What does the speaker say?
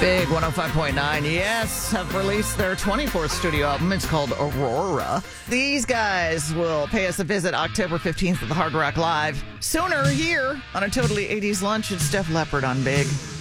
Big 105.9, yes, have released their 24th studio album. It's called Aurora. These guys will pay us a visit October 15th at the Hard Rock Live. Sooner here on a totally 80s lunch, it's Def Leppard on Big.